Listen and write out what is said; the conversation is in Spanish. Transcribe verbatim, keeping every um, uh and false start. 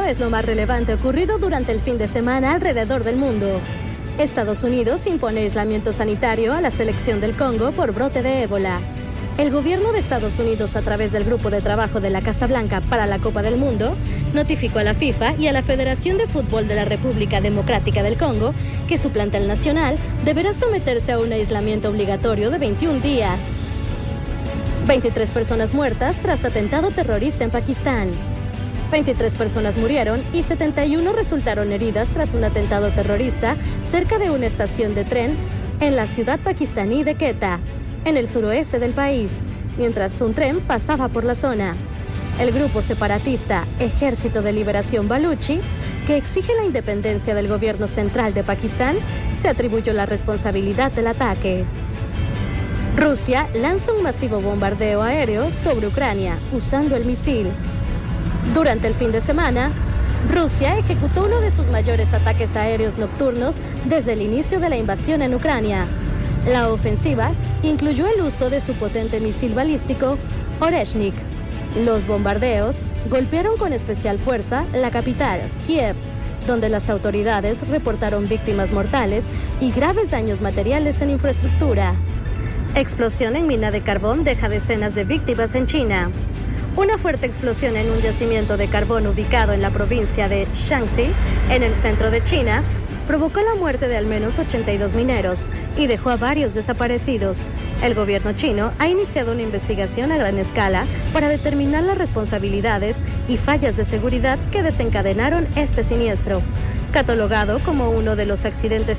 es lo más relevante ocurrido durante el fin de semana alrededor del mundo. Estados Unidos impone aislamiento sanitario a la selección del Congo por brote de ébola. El gobierno de Estados Unidos, a través del Grupo de Trabajo de la Casa Blanca para la Copa del Mundo, notificó a la FIFA y a la Federación de Fútbol de la República Democrática del Congo que su plantel nacional deberá someterse a un aislamiento obligatorio de veintiún días. veintitrés personas muertas tras atentado terrorista en Pakistán. veintitrés personas murieron y setenta y uno resultaron heridas tras un atentado terrorista cerca de una estación de tren en la ciudad pakistaní de Quetta, en el suroeste del país, mientras un tren pasaba por la zona. El grupo separatista Ejército de Liberación Baluchi, que exige la independencia del gobierno central de Pakistán, se atribuyó la responsabilidad del ataque. Rusia lanza un masivo bombardeo aéreo sobre Ucrania usando el misil. Durante el fin de semana, Rusia ejecutó uno de sus mayores ataques aéreos nocturnos desde el inicio de la invasión en Ucrania. La ofensiva incluyó el uso de su potente misil balístico Oreshnik. Los bombardeos golpearon con especial fuerza la capital, Kiev, donde las autoridades reportaron víctimas mortales y graves daños materiales en infraestructura. Explosión en mina de carbón deja decenas de víctimas en China. Una fuerte explosión en un yacimiento de carbón ubicado en la provincia de Shanxi, en el centro de China, provocó la muerte de al menos ochenta y dos mineros y dejó a varios desaparecidos. El gobierno chino ha iniciado una investigación a gran escala para determinar las responsabilidades y fallas de seguridad que desencadenaron este siniestro, catalogado como uno de los accidentes